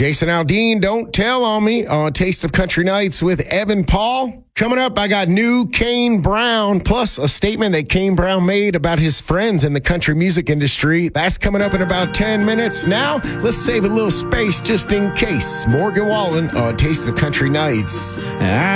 Jason Aldean, Don't Tell on Me on Taste of Country Nights with Evan Paul. Coming up, I got new Kane Brown, plus a statement that Kane Brown made about his friends in the country music industry. That's coming up in about 10 minutes. Now, let's save a little space just in case. Morgan Wallen on Taste of Country Nights.